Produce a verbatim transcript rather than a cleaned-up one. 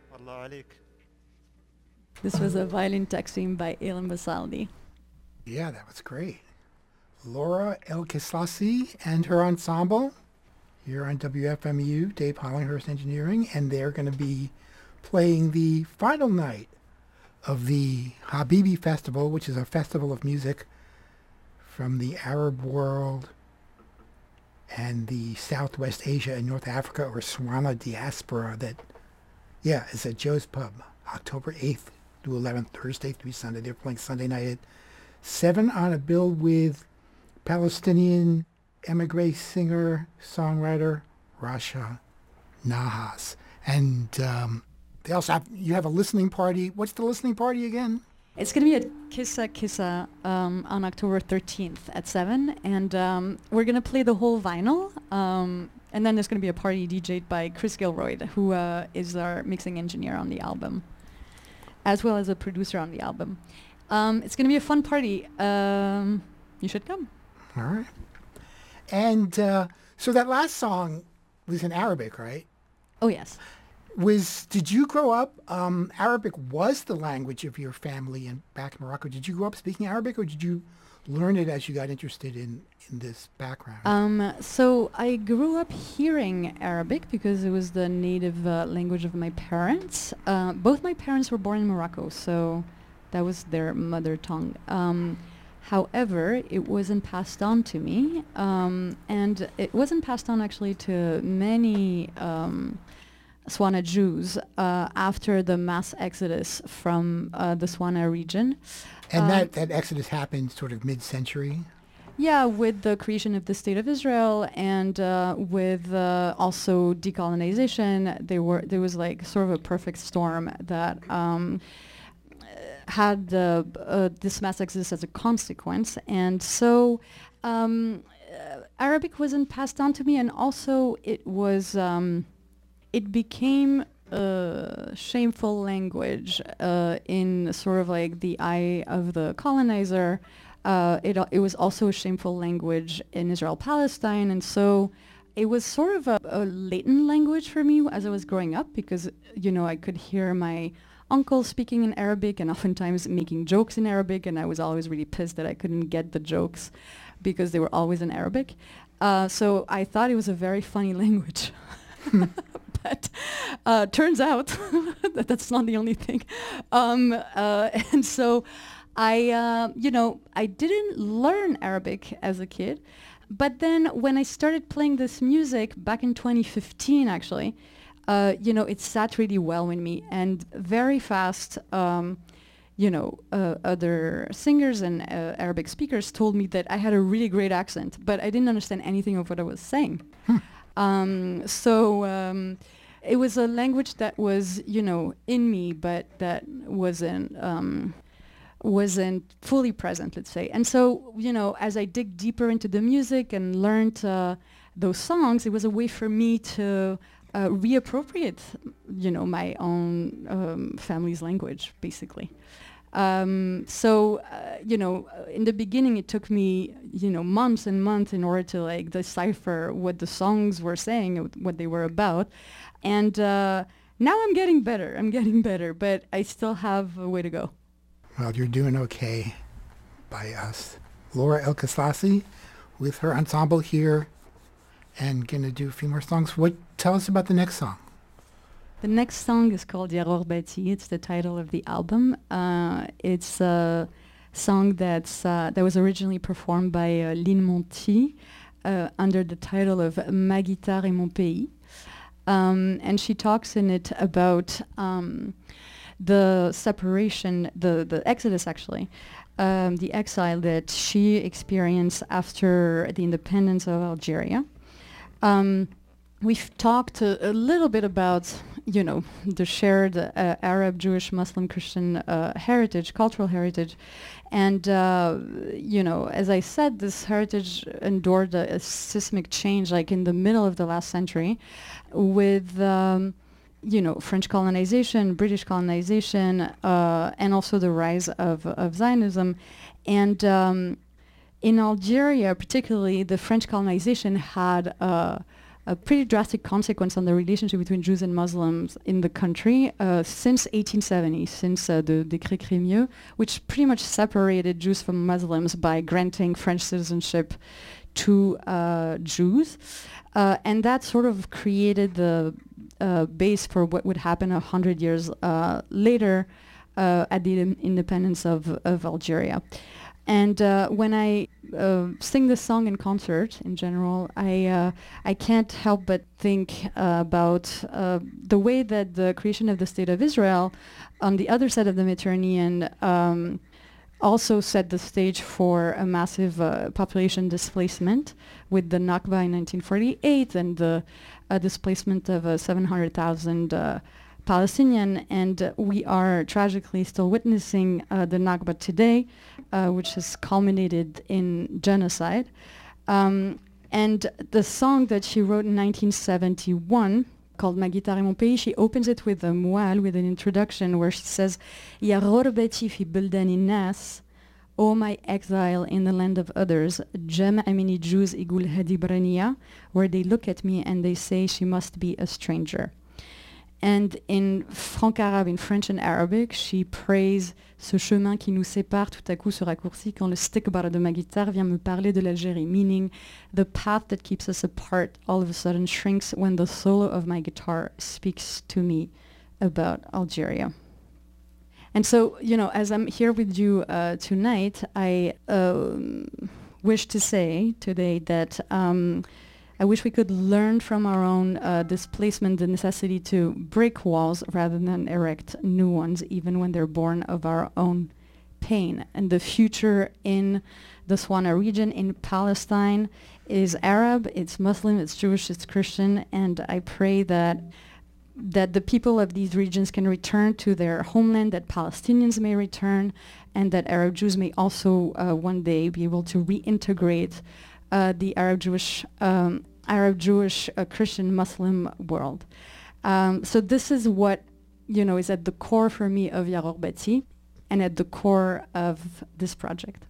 الله عليك. This was a violin Taksim by Ilan Basaldi. Yeah, that was great. Laura El Kislasi and her ensemble here on W F M U, Dave Hollinghurst Engineering, and they're going to be playing the final night of the Habibi Festival, which is a festival of music from the Arab world and the Southwest Asia and North Africa or Swana diaspora that, yeah, is at Joe's Pub, October eighth to eleventh, Thursday through Sunday. They're playing Sunday night at seven on a bill with Palestinian emigre singer, songwriter Rasha Nahas. And um, they also have, you have a listening party. What's the listening party again? It's going to be at Kissa Kissa um, on October thirteenth at seven, and um, we're going to play the whole vinyl, um, and then there's going to be a party D J'd by Chris Gilroyd, who uh, is our mixing engineer on the album, as well as a producer on the album. Um, it's going to be a fun party. Um, you should come. All right. And uh, so that last song was in Arabic, right? Oh, yes. Was did you grow up? Um, Arabic was the language of your family in back in Morocco. Did you grow up speaking Arabic, or did you learn it as you got interested in, in this background? Um, so I grew up hearing Arabic because it was the native uh, language of my parents. Uh, both my parents were born in Morocco, so that was their mother tongue. Um, however, it wasn't passed on to me, um, and it wasn't passed on actually to many um, Swana Jews uh, after the mass exodus from uh, the Swana region. And uh, that, that exodus happened sort of mid-century? Yeah, with the creation of the State of Israel and uh, with uh, also decolonization, there were there was like sort of a perfect storm that um, had uh, uh, this mass exodus as a consequence. And so um, uh, Arabic wasn't passed on to me, and also it was... Um, it became a shameful language uh, in sort of like the eye of the colonizer. Uh, it, it was also a shameful language in Israel-Palestine, and so it was sort of a, a latent language for me as I was growing up, because, you know, I could hear my uncle speaking in Arabic and oftentimes making jokes in Arabic, and I was always really pissed that I couldn't get the jokes because they were always in Arabic. Uh, so I thought it was a very funny language. But uh, turns out that that's not the only thing. Um, uh, and so I, uh, you know, I didn't learn Arabic as a kid. But then when I started playing this music back in twenty fifteen, actually, uh, you know, it sat really well with me. And very fast, um, you know, uh, other singers and uh, Arabic speakers told me that I had a really great accent, but I didn't understand anything of what I was saying. Hmm. Um, so um, it was a language that was, you know, in me, but that wasn't um, wasn't fully present, let's say. And so, you know, as I dig deeper into the music and learned uh, those songs, it was a way for me to uh, reappropriate, you know, my own um, family's language, basically. Um, so, uh, you know, uh, in the beginning, it took me, you know, months and months in order to like decipher what the songs were saying, uh, what they were about. And uh, now I'm getting better. I'm getting better, but I still have a way to go. Well, you're doing okay by us. Laura El Kislasi with her ensemble here and going to do a few more songs. What? Tell us about the next song. The next song is called Yaror Bati. It's the title of the album. Uh, it's a song that's uh, that was originally performed by uh, Lynn Monty uh, under the title of Ma guitare et mon pays. Um, and she talks in it about um, the separation, the, the exodus actually, um, the exile that she experienced after the independence of Algeria. Um, We've talked a, a little bit about, you know, the shared uh, Arab, Jewish, Muslim, Christian uh, heritage, cultural heritage. And, uh, you know, as I said, this heritage endured a, a seismic change, like in the middle of the last century, with, um, you know, French colonization, British colonization, uh, and also the rise of, of Zionism. And um, in Algeria, particularly, the French colonization had uh, a pretty drastic consequence on the relationship between Jews and Muslims in the country uh, since eighteen seventy, since uh, the Décret Crémieux, which pretty much separated Jews from Muslims by granting French citizenship to uh, Jews. Uh, and that sort of created the uh, base for what would happen a hundred years uh, later uh, at the in- independence of, of Algeria. And uh, when I uh, sing this song in concert, in general, I uh, I can't help but think uh, about uh, the way that the creation of the State of Israel, on the other side of the Mediterranean, um, also set the stage for a massive uh, population displacement with the Nakba in nineteen forty-eight and the uh, displacement of uh, seven hundred thousand uh, Palestinian, and uh, we are tragically still witnessing uh, the Nakba today, uh, which has culminated in genocide. Um, and the song that she wrote in nineteen seventy-one, called Ma guitare et mon pays, she opens it with a mual, with an introduction where she says, Ya gharbati fi buldani nas, O my exile in the land of others, Jem amini Jews igul hadi braniya, where they look at me and they say she must be a stranger. And in franc-arabe, in French and Arabic, she prays ce chemin qui nous sépare tout à coup se raccourcit quand le stickbar de ma guitare vient me parler de l'Algérie, meaning the path that keeps us apart all of a sudden shrinks when the solo of my guitar speaks to me about Algeria. And so, you know, as I'm here with you uh, tonight, I uh, wish to say today that um, I wish we could learn from our own uh, displacement the necessity to break walls rather than erect new ones, even when they're born of our own pain. And the future in the Swana region, in Palestine, is Arab, it's Muslim, it's Jewish, it's Christian, and I pray that that the people of these regions can return to their homeland, that Palestinians may return, and that Arab Jews may also uh, one day be able to reintegrate uh, the Arab Jewish um, Arab Jewish uh, Christian Muslim world. Um, so this is what, you know, is at the core for me of Ya gharbati and at the core of this project.